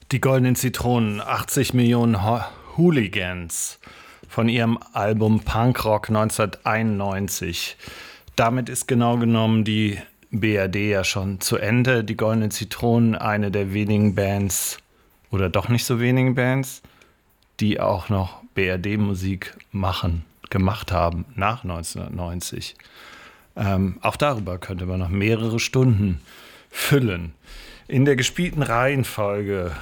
Die Goldenen Zitronen, 80 Millionen Hooligans von ihrem Album Punkrock 1991. Damit ist genau genommen die BRD ja schon zu Ende. Die Goldenen Zitronen, eine der wenigen Bands, oder doch nicht so wenigen Bands, die auch noch BRD-Musik gemacht haben nach 1990. Auch darüber könnte man noch mehrere Stunden füllen. In der gespielten Reihenfolge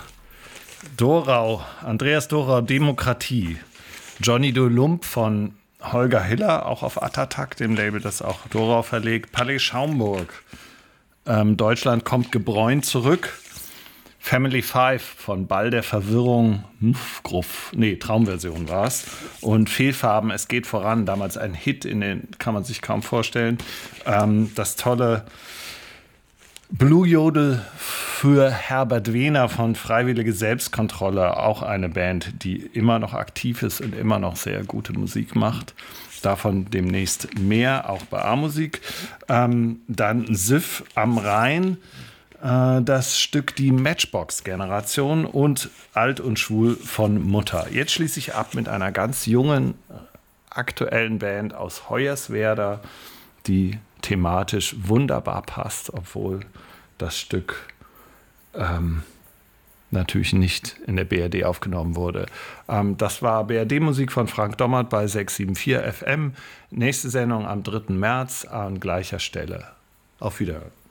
Andreas Dorau, Demokratie. Johnny de Lump von Holger Hiller, auch auf Attatak, dem Label, das auch Dorau verlegt. Palais Schaumburg. Deutschland kommt gebräunt zurück. Family 5 von Ball der Verwirrung. Traumversion war es. Und Fehlfarben, es geht voran. Damals ein Hit, kann man sich kaum vorstellen. Das tolle Blue Jodel für Herbert Wehner von Freiwillige Selbstkontrolle, auch eine Band, die immer noch aktiv ist und immer noch sehr gute Musik macht. Davon demnächst mehr, auch bei A-Musik. Dann Siff am Rhein, das Stück Die Matchbox-Generation und Alt und Schwul von Mutter. Jetzt schließe ich ab mit einer ganz jungen, aktuellen Band aus Hoyerswerda, die thematisch wunderbar passt, obwohl das Stück natürlich nicht in der BRD aufgenommen wurde. Das war BRD-Musik von Frank Dommert bei 674 FM. Nächste Sendung am 3. März an gleicher Stelle. Auf Wiederhören.